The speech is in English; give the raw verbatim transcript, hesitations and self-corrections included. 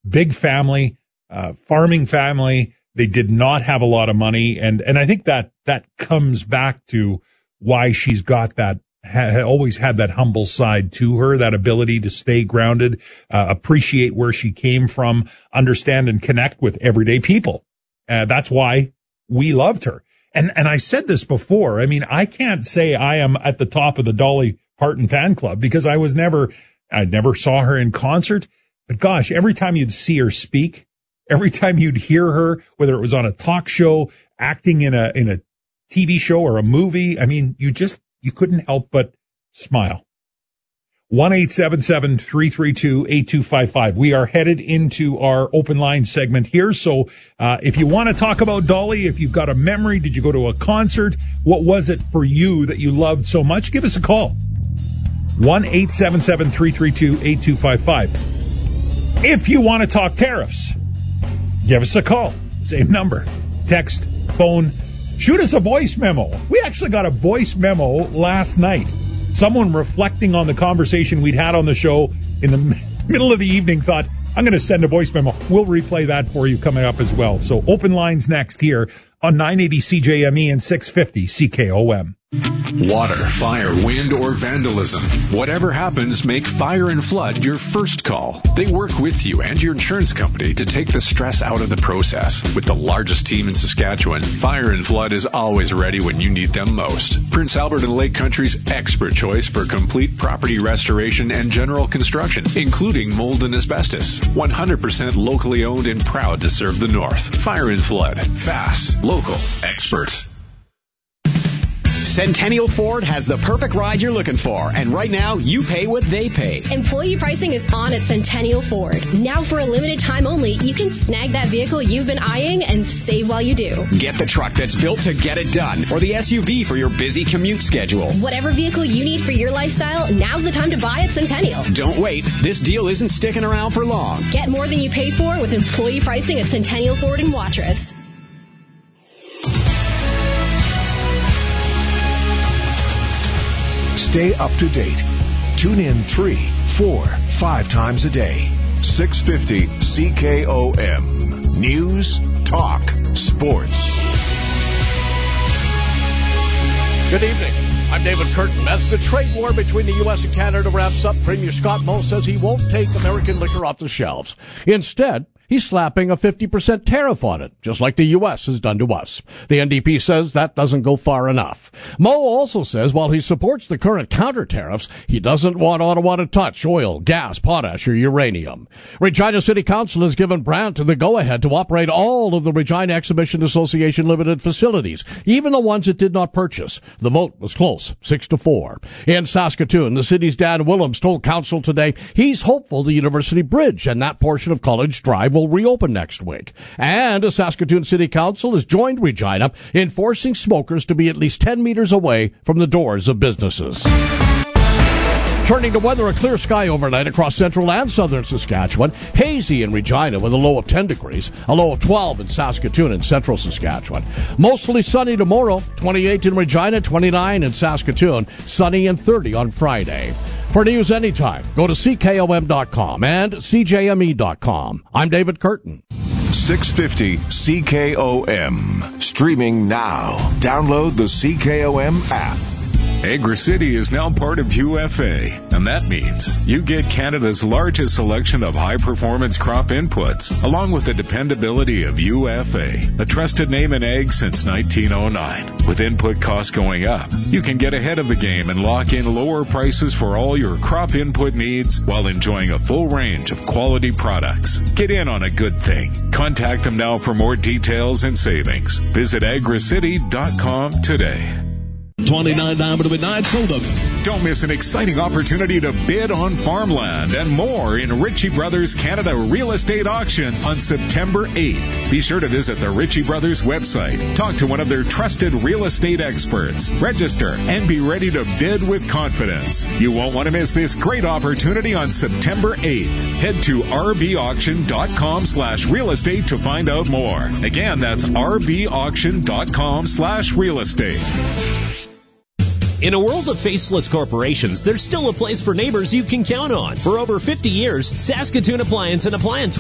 big family, uh, farming family. They did not have a lot of money. And, and I think that, that comes back to why she's got that, ha, always had that humble side to her, that ability to stay grounded, uh, appreciate where she came from, understand and connect with everyday people. Uh, that's why we loved her. And, and I said this before. I mean, I can't say I am at the top of the Dolly Parton fan club because I was never, I never saw her in concert. But gosh, every time you'd see her speak, every time you'd hear her, whether it was on a talk show, acting in a, in a T V show or a movie, I mean, you just, you couldn't help but smile. one eight seven seven, three three two, eight two five five. We are headed into our open line segment here. So, uh, if you want to talk about Dolly, if you've got a memory, did you go to a concert? What was it for you that you loved so much? Give us a call. one eight seven seven, three three two, eight two five five. If you want to talk tariffs, give us a call. Same number. Text, phone, shoot us a voice memo. We actually got a voice memo last night. Someone reflecting on the conversation we'd had on the show in the middle of the evening thought, I'm going to send a voice memo. We'll replay that for you coming up as well. So open lines next here on nine eighty C J M E and six fifty C K O M. Water, fire, wind, or vandalism. Whatever happens, make Fire and Flood your first call. They work with you and your insurance company to take the stress out of the process. With the largest team in Saskatchewan, Fire and Flood is always ready when you need them most. Prince Albert and Lake Country's expert choice for complete property restoration and general construction, including mold and asbestos. one hundred percent locally owned and proud to serve the North. Fire and Flood. Fast, local, expert. Centennial Ford has the perfect ride you're looking for, and right now, you pay what they pay. Employee pricing is on at Centennial Ford. Now for a limited time only, you can snag that vehicle you've been eyeing and save while you do. Get the truck that's built to get it done, or the S U V for your busy commute schedule. Whatever vehicle you need for your lifestyle, now's the time to buy at Centennial. Don't wait. This deal isn't sticking around for long. Get more than you pay for with employee pricing at Centennial Ford in Watrous. Stay up to date. Tune in three, four, five times a day. six fifty C K O M. News, talk, sports. Good evening. I'm David Curtin. As the trade war between the U S and Canada wraps up, Premier Scott Moe says he won't take American liquor off the shelves. Instead, he's slapping a fifty percent tariff on it, just like the U S has done to us. The N D P says that doesn't go far enough. Moe also says while he supports the current counter tariffs, he doesn't want Ottawa to touch oil, gas, potash, or uranium. Regina City Council has given Brandt the go-ahead to operate all of the Regina Exhibition Association Limited facilities, even the ones it did not purchase. The vote was close, six to four. In Saskatoon, the city's Dan Willems told Council today he's hopeful the University Bridge and that portion of College Drive will will reopen next week. And a Saskatoon City Council has joined Regina in forcing smokers to be at least ten meters away from the doors of businesses. Turning to weather, a clear sky overnight across central and southern Saskatchewan. Hazy in Regina with a low of ten degrees, a low of twelve in Saskatoon and central Saskatchewan. Mostly sunny tomorrow, twenty-eight in Regina, twenty-nine in Saskatoon, sunny and thirty on Friday. For news anytime, go to C K O M dot com and C J M E dot com. I'm David Curtin. six fifty C K O M. Streaming now. Download the C K O M app. Agra City is now part of U F A, and that means you get Canada's largest selection of high-performance crop inputs, along with the dependability of U F A, a trusted name in ag since nineteen oh nine. With input costs going up, you can get ahead of the game and lock in lower prices for all your crop input needs while enjoying a full range of quality products. Get in on a good thing. Contact them now for more details and savings. Visit agra city dot com today. twenty-nine diameter midnight soda. Don't miss an exciting opportunity to bid on farmland and more in Ritchie Brothers Canada Real Estate Auction on September eighth. Be sure to visit the Ritchie Brothers website. Talk to one of their trusted real estate experts. Register and be ready to bid with confidence. You won't want to miss this great opportunity on September eighth. Head to r b auction dot com slash real estate to find out more. Again, that's r b auction dot com slash real estate. In a world of faceless corporations, there's still a place for neighbors you can count on. For over fifty years, Saskatoon Appliance and Appliance